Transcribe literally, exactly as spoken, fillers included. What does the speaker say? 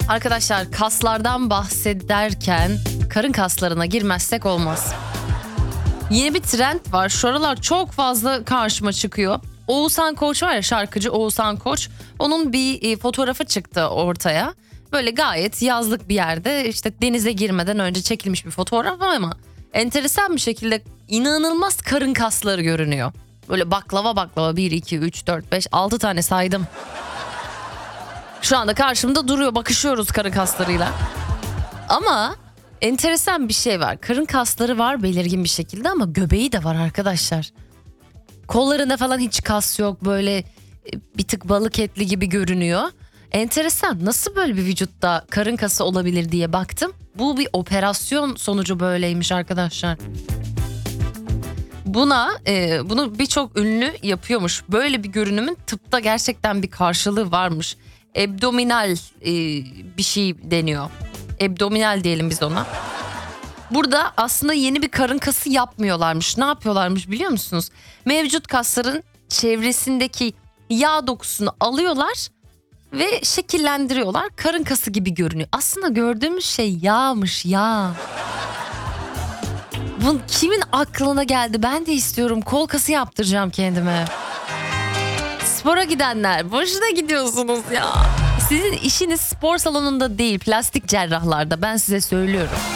Arkadaşlar kaslardan bahsederken karın kaslarına girmezsek olmaz. Yeni bir trend var. Şu aralar çok fazla karşıma çıkıyor. Oğuzhan Koç var ya, şarkıcı Oğuzhan Koç. Onun bir e, fotoğrafı çıktı ortaya. Böyle gayet yazlık bir yerde, işte denize girmeden önce çekilmiş bir fotoğraf ama enteresan bir şekilde inanılmaz karın kasları görünüyor. Böyle baklava baklava bir, iki, üç, dört, beş, altı tane saydım. Şu anda karşımda duruyor, bakışıyoruz karın kaslarıyla. Ama enteresan bir şey var. Karın kasları var belirgin bir şekilde ama göbeği de var arkadaşlar. Kollarında falan hiç kas yok, böyle bir tık balık etli gibi görünüyor. Enteresan, nasıl böyle bir vücutta karın kası olabilir diye baktım. Bu bir operasyon sonucu böyleymiş arkadaşlar. Buna e, bunu birçok ünlü yapıyormuş. Böyle bir görünümün tıpta gerçekten bir karşılığı varmış. Abdominal e, bir şey deniyor. Abdominal diyelim biz ona. Burada aslında yeni bir karın kası yapmıyorlarmış. Ne yapıyorlarmış biliyor musunuz? Mevcut kasların çevresindeki yağ dokusunu alıyorlar ve şekillendiriyorlar. Karın kası gibi görünüyor. Aslında gördüğümüz şey yağmış, yağ. Bu kimin aklına geldi? Ben de istiyorum. Kol kası yaptıracağım kendime. Spora gidenler, boşuna gidiyorsunuz ya. Sizin işiniz spor salonunda değil, plastik cerrahlarda. Ben size söylüyorum.